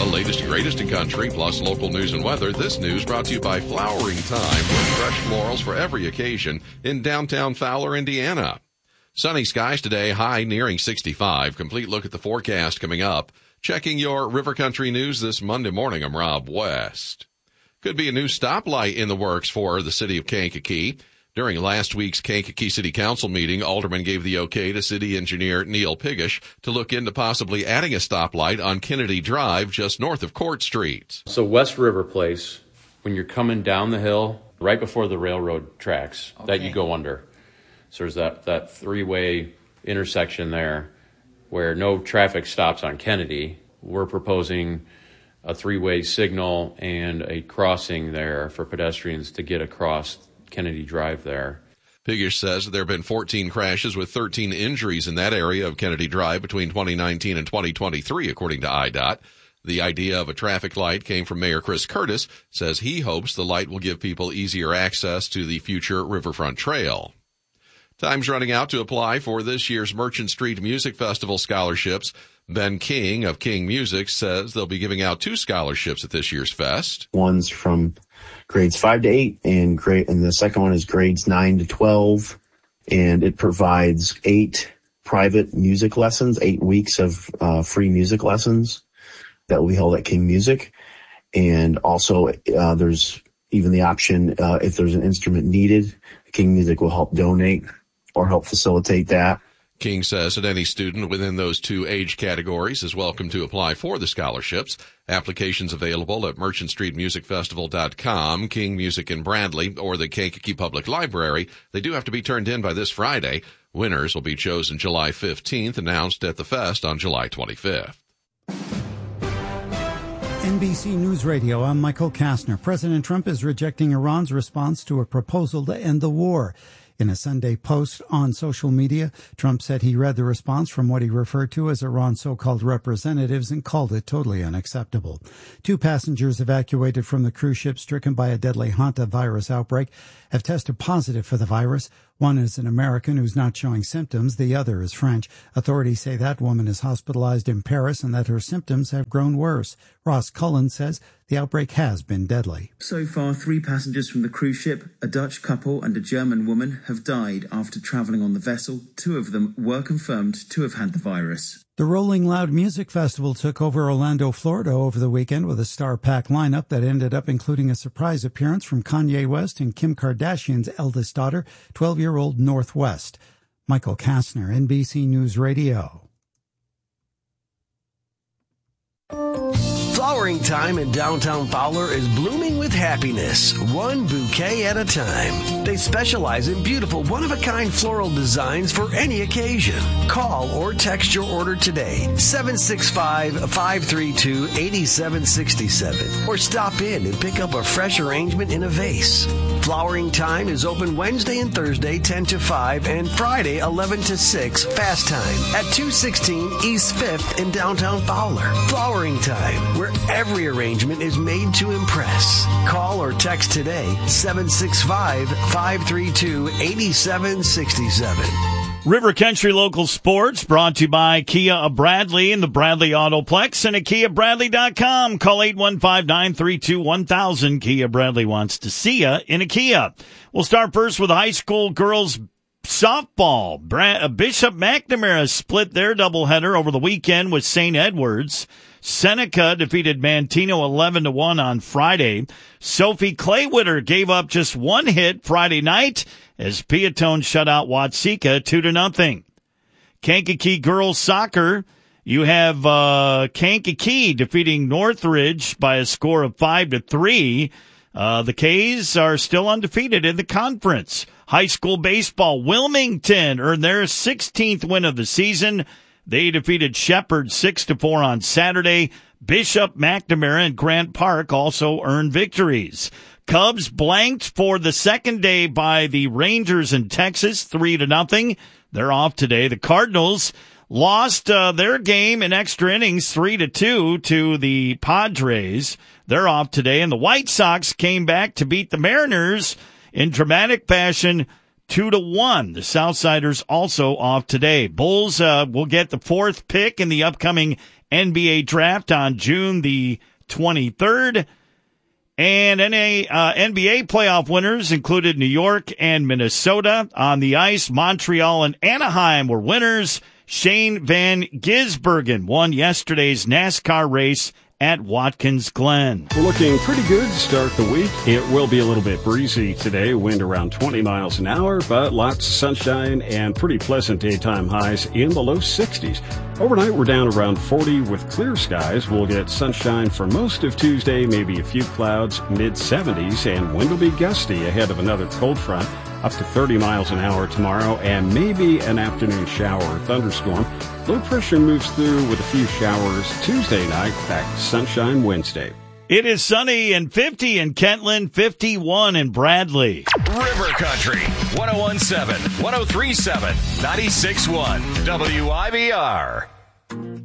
the latest and greatest in country, plus local news and weather. This news brought to you by Flowering Time, with fresh florals for every occasion in downtown Fowler, Indiana. Sunny skies today, high nearing 65. Complete look at the forecast coming up. Checking your River Country news this Monday morning, I'm Rob West. Could be a new stoplight in the works for the city of Kankakee. During last week's Kankakee City Council meeting, aldermen gave the okay to city engineer Neil Pigish to look into possibly adding a stoplight on Kennedy Drive just north of Court Street. So West River Place, when you're coming down the hill, right before the railroad tracks that you go under. So there's that three-way intersection there where no traffic stops on Kennedy. We're proposing a three-way signal and a crossing there for pedestrians to get across Kennedy Drive there. Pigish says there have been 14 crashes with 13 injuries in that area of Kennedy Drive between 2019 and 2023, according to IDOT. The idea of a traffic light came from Mayor Chris Curtis, says he hopes the light will give people easier access to the future Riverfront Trail. Time's running out to apply for this year's Merchant Street Music Festival scholarships. Ben King of King Music says they'll be giving out 2 scholarships at this year's fest. One's from grades 5 to 8, and the second one is grades 9 to 12, and it provides 8 private music lessons, 8 weeks of free music lessons that will be held at King Music. And also there's even the option, if there's an instrument needed, King Music will help donate or help facilitate that. King says that any student within those 2 age categories is welcome to apply for the scholarships. Applications available at merchantstreetmusicfestival.com, King Music in Bradley, or the Kankakee Public Library. They do have to be turned in by this Friday. Winners will be chosen July 15th, announced at the fest on July 25th. NBC News Radio, I'm Michael Kastner. President Trump is rejecting Iran's response to a proposal to end the war. In a Sunday post on social media, Trump said he read the response from what he referred to as Iran's so-called representatives and called it totally unacceptable. 2 passengers evacuated from the cruise ship stricken by a deadly hantavirus outbreak have tested positive for the virus. One is an American who's not showing symptoms. The other is French. Authorities say that woman is hospitalized in Paris and that her symptoms have grown worse. Ross Cullen says the outbreak has been deadly. So far, 3 passengers from the cruise ship, a Dutch couple and a German woman, have died after travelling on the vessel. 2 of them were confirmed to have had the virus. The Rolling Loud Music Festival took over Orlando, Florida over the weekend with a star-packed lineup that ended up including a surprise appearance from Kanye West and Kim Kardashian's eldest daughter, 12-year-old North West. Michael Kastner, NBC News Radio. Flowering Time in downtown Fowler is blooming with happiness, one bouquet at a time. They specialize in beautiful, one-of-a-kind floral designs for any occasion. Call or text your order today, 765-532-8767, or stop in and pick up a fresh arrangement in a vase. Flowering Time is open Wednesday and Thursday 10 to 5 and Friday 11 to 6 fast time at 216 East 5th in downtown Fowler. Flowering Time, where every arrangement is made to impress. Call or text today 765-532-8767. River Country Local Sports brought to you by Kia of Bradley and the Bradley Autoplex and at KiaBradley.com. Call 815-932-1000. Kia Bradley wants to see ya in a Kia. We'll start first with high school girls softball. Bishop McNamara split their doubleheader over the weekend with St. Edwards. Seneca defeated Mantino 11-1 on Friday. Sophie Claywitter gave up just 1 hit Friday night as Piatone shut out Watseka 2-0. Kankakee girls soccer, you have Kankakee defeating Northridge by a score of 5-3. The K's are still undefeated in the conference. High school baseball, Wilmington earned their 16th win of the season. They defeated Shepherd 6-4 on Saturday. Bishop McNamara and Grant Park also earned victories. Cubs blanked for the second day by the Rangers in Texas 3-0. They're off today. The Cardinals lost their game in extra innings 3-2 to the Padres. They're off today. And the White Sox came back to beat the Mariners in dramatic fashion 2-1. The Southsiders also off today. Bulls will get the 4th pick in the upcoming NBA draft on June the 23rd. And NBA playoff winners included New York and Minnesota. On the ice, Montreal and Anaheim were winners. Shane Van Gisbergen won yesterday's NASCAR race at Watkins Glen. We're looking pretty good to start the week. It will be a little bit breezy today, wind around 20 miles an hour, but lots of sunshine and pretty pleasant daytime highs in the low 60s. Overnight, we're down around 40 with clear skies. We'll get sunshine for most of Tuesday, maybe a few clouds, mid-70s, and wind will be gusty ahead of another cold front, up to 30 miles an hour tomorrow, and maybe an afternoon shower or thunderstorm. Low pressure moves through with a few showers Tuesday night, back to sunshine Wednesday. It is sunny and 50 in Kentland, 51 in Bradley. River Country, 101.7, 103.7, 96.1, WIBR.